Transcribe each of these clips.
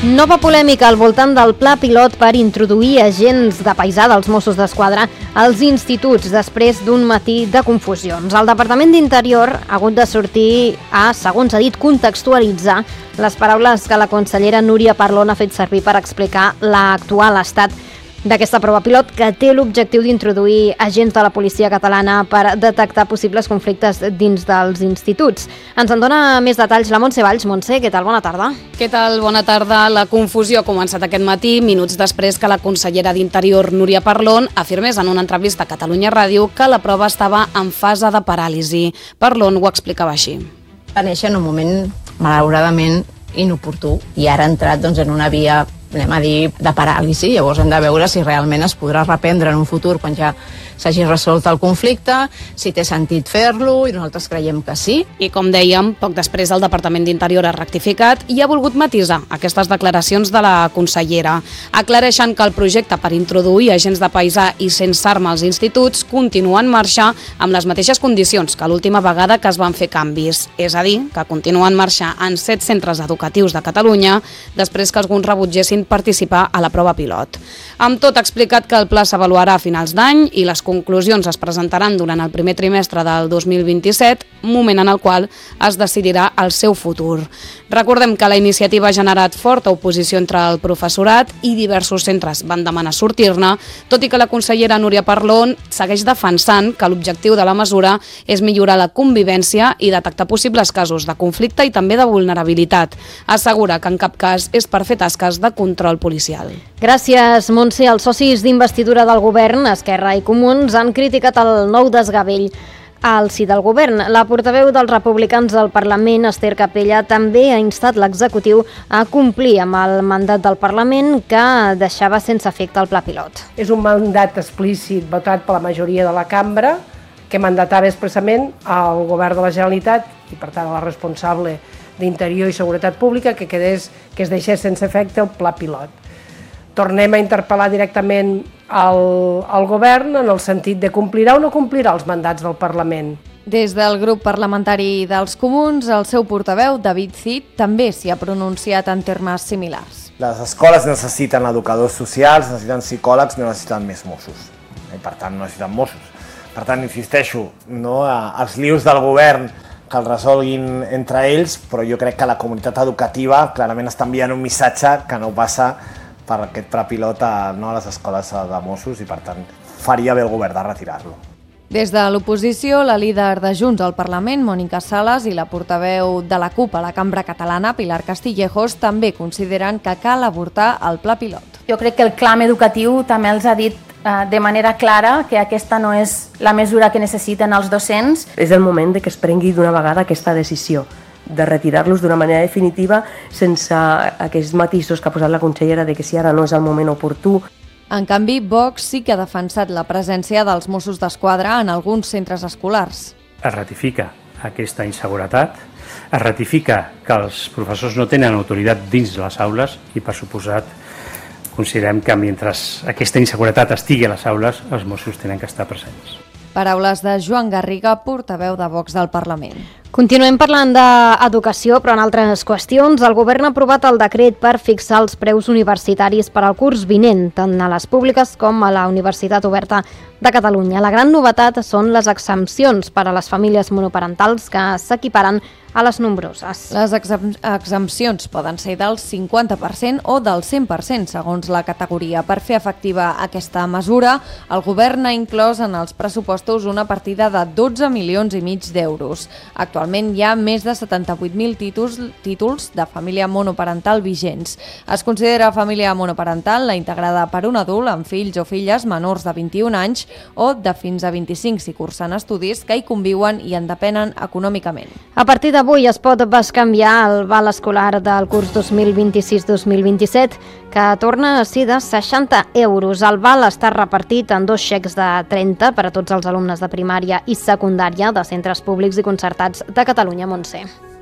Nova polèmica al voltant del pla pilot per introduir agents de paisà dels Mossos d'Esquadra als instituts després d'un matí de confusions. El Departament d'Interior ha hagut de sortir a, segons ha dit, contextualitzar les paraules que la consellera Núria Parlon ha fet servir per explicar l'actual estat d'aquesta prova pilot, que té l'objectiu d'introduir agents de la policia catalana per detectar possibles conflictes dins dels instituts. Ens en dona més detalls la Montse Valls. Montse, què tal? Bona tarda. Què tal? Bona tarda. La confusió ha començat aquest matí, minuts després que la consellera d'Interior, Núria Parlon, afirmés en una entrevista a Catalunya Ràdio que la prova estava en fase de paràlisi. Parlon ho explicava així. Va néixer en un moment, malauradament, inoportú, i ara ha entrat en una via, anem a dir, de paràlisi. Llavors hem de veure si realment es podrà reprendre en un futur quan ja s'hagi resolt el conflicte, si té sentit fer-lo, i nosaltres creiem que sí. I com dèiem, poc després el Departament d'Interior ha rectificat i ha volgut matisar aquestes declaracions de la consellera. Aclareixen que el projecte per introduir agents de paisà i sense arma als instituts continua en marxa amb les mateixes condicions que l'última vegada que es van fer canvis. És a dir, que continua en marxa en 7 centres educatius de Catalunya després que alguns rebutgessin participar a la prova pilot. Amb tot, ha explicat que el pla s'avaluarà a finals d'any i les conclusions es presentaran durant el primer trimestre del 2027, moment en el qual es decidirà el seu futur. Recordem que la iniciativa ha generat forta oposició entre el professorat i diversos centres van demanar sortir-ne, tot i que la consellera Núria Parlon segueix defensant que l'objectiu de la mesura és millorar la convivència i detectar possibles casos de conflicte i també de vulnerabilitat. Assegura que en cap cas és per fer tasques de control policial. Gràcies, Montse. Els socis d'investidura del govern, Esquerra i Comuns, han criticat el nou desgavell al si del govern. La portaveu dels republicans del Parlament, Esther Capella, també ha instat l'executiu a complir amb el mandat del Parlament que deixava sense efecte el pla pilot. És un mandat explícit votat per la majoria de la cambra que mandatava expressament al govern de la Generalitat i, per tant, a la responsable d'Interior i Seguretat Pública que es deixés sense efecte el pla pilot. Tornem a interpel·lar directament al govern en el sentit de complirà o no complirà els mandats del Parlament. Des del grup parlamentari dels Comuns, el seu portaveu, David Cid, també s'hi ha pronunciat en termes similars. Les escoles necessiten educadors socials, necessiten psicòlegs, no necessiten més Mossos. I per tant, no necessiten Mossos. Per tant, insisteixo, no, els lius del govern que el resolguin entre ells, però jo crec que la comunitat educativa clarament està enviant un missatge que no passa per aquest pla pilot a les escoles de Mossos i, per tant, faria bé el govern de retirar-lo. Des de l'oposició, la líder de Junts al Parlament, Mònica Sales, i la portaveu de la CUP a la Cambra Catalana, Pilar Castillejos, també consideren que cal avortar el pla pilot. Jo crec que el clam educatiu també els ha dit de manera clara que aquesta no és la mesura que necessiten els docents. És el moment de que es prengui d'una vegada aquesta decisió de retirar-los d'una manera definitiva sense aquests matisos que ha posat la consellera de que si ara no és el moment oportú. En canvi, Vox sí que ha defensat la presència dels Mossos d'Esquadra en alguns centres escolars. Es ratifica aquesta inseguretat, es ratifica que els professors no tenen autoritat dins les aules i, per suposat, considerem que mentre aquesta inseguretat estigui a les aules, els Mossos tenen que estar presents. Paraules de Joan Garriga, portaveu de Vox del Parlament. Continuem parlant d'educació, però en altres qüestions. El govern ha aprovat el decret per fixar els preus universitaris per al curs vinent, tant a les públiques com a la Universitat Oberta de Catalunya. La gran novetat són les exempcions per a les famílies monoparentals que s'equiparen a les nombroses. Les exempcions poden ser del 50% o del 100%, segons la categoria. Per fer efectiva aquesta mesura, el govern ha inclòs en els pressupostos una partida de 12,5 milions d'euros. Actualment hi ha més de 78.000 títols de família monoparental vigents. Es considera família monoparental la integrada per un adult amb fills o filles menors de 21 anys o de fins a 25 si cursen estudis que hi conviuen i en depenen econòmicament. A partir d'avui es pot bescanviar el val escolar del curs 2026-2027, que torna a ser de 60 euros. El val està repartit en 2 xecs de 30 per a tots els alumnes de primària i secundària de centres públics i concertats de Catalunya. Montse.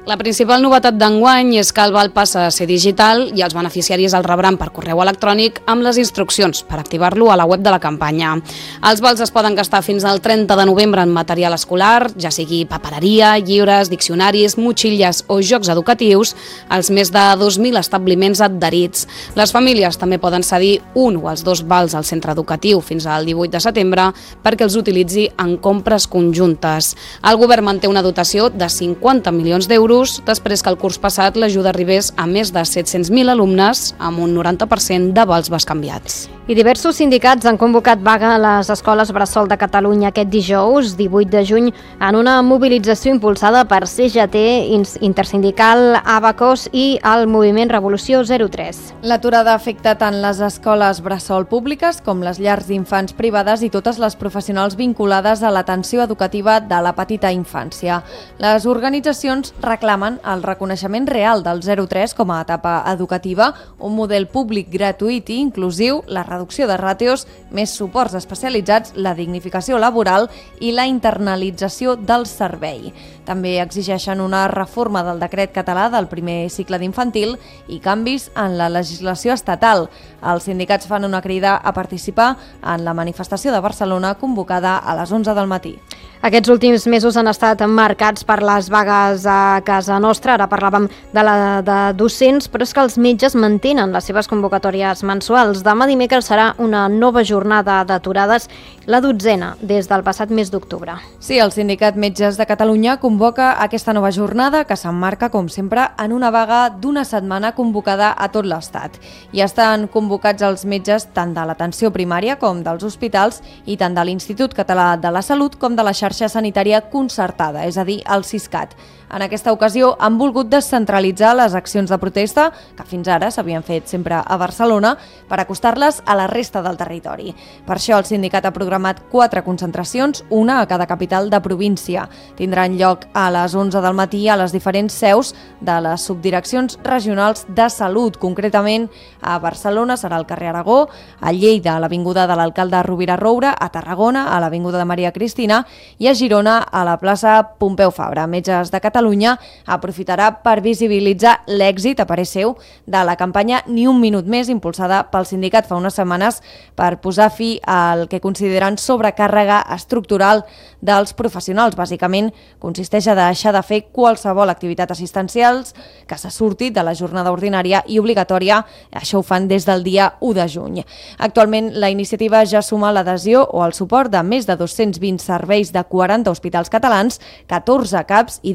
La principal novetat d'enguany és que el val passa a ser digital i els beneficiaris el rebran per correu electrònic amb les instruccions per activar-lo a la web de la campanya. Els vals es poden gastar fins al 30 de novembre en material escolar, ja sigui papereria, llibres, diccionaris, motxilles o jocs educatius, als més de 2.000 establiments adherits. Les famílies també poden cedir un o els dos vals al centre educatiu fins al 18 de setembre perquè els utilitzi en compres conjuntes. El govern manté una dotació de 50 milions d'euros després que el curs passat l'ajuda arribés a més de 700.000 alumnes amb un 90% de vals bescanviats. I diversos sindicats han convocat vaga a les escoles bressol de Catalunya aquest dijous, 18 de juny, en una mobilització impulsada per CGT, Intersindical, Abacos i el Moviment Revolució 03. L'aturada afecta tant les escoles bressol públiques com les llars d'infants privades i totes les professionals vinculades a l'atenció educativa de la petita infància. Les organitzacions reclamen el reconeixement real del 03 com a etapa educativa, un model públic gratuït i inclusiu, la reducció de ràtios, més suports especialitzats, la dignificació laboral i la internalització del servei. També exigeixen una reforma del decret català del primer cicle d'infantil i canvis en la legislació estatal. Els sindicats fan una crida a participar en la manifestació de Barcelona convocada a les 11 del matí. Aquests últims mesos han estat marcats per les vagues a casa nostra. Ara parlàvem de la de docents, però és que els metges mantenen les seves convocatòries mensuals. Demà dimecres serà una nova jornada d'aturades, la 12ª des del passat mes d'octubre. Sí, el Sindicat Metges de Catalunya convoca aquesta nova jornada que s'emmarca, com sempre, en una vaga d'una setmana convocada a tot l'Estat. I estan convocats els metges tant de l'atenció primària com dels hospitals i tant de l'Institut Català de la Salut com de la xarxa sanitària concertada, és a dir, el Siscat. En aquesta ocasió han volgut descentralitzar les accions de protesta, que fins ara s'havien fet sempre a Barcelona, per acostar-les a la resta del territori. Per això el sindicat ha programat 4 concentracions, una a cada capital de província. Tindran lloc a les 11 del matí a les diferents seus de les subdireccions regionals de salut. Concretament, a Barcelona serà al carrer Aragó, a Lleida a l'Avinguda de l'Alcalde Rovira Roura, a Tarragona a l'Avinguda de Maria Cristina i a Girona a la plaça Pompeu Fabra. Metges de Catalunya aprofitarà per visibilitzar l'èxit, a parer seu, de la campanya Ni un minut més, impulsada pel sindicat fa unes setmanes per posar fi al que consideren sobrecàrrega estructural dels professionals. Bàsicament, consisteix a deixar de fer qualsevol activitat assistencial que se surti de la jornada ordinària i obligatòria. Això ho fan des del dia 1 de juny. Actualment, la iniciativa ja suma l'adhesió o el suport de més de 220 serveis de 40 hospitals catalans, 14 CAPs i